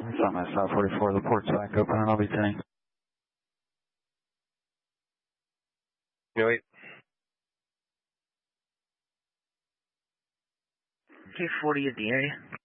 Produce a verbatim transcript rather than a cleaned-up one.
It's on my South forty-four, the port's back open and I'll be tanking. No, wait. K forty at the area.